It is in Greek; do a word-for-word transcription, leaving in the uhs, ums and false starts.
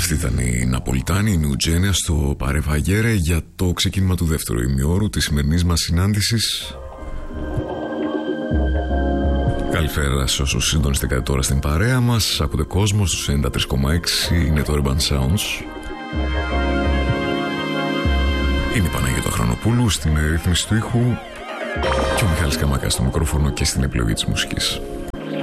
Αυτή ήταν η Ναπολιτάνη, η Νιουτζένια στο Παρεβαγέρε για το ξεκίνημα του δεύτερου ημιώρου της σημερινής μας συνάντησης. Καλησπέρα σε όσους συντονιστείτε τώρα στην παρέα μας. Ακούτε κόσμο στους ενενήντα τρία κόμμα έξι, είναι το Urban Sounds. Είναι η Παναγιώτα Χρονοπούλου στην ρύθμιση του ήχου και ο Μιχάλης Καμάκας στο μικρόφωνο και στην επιλογή της μουσικής.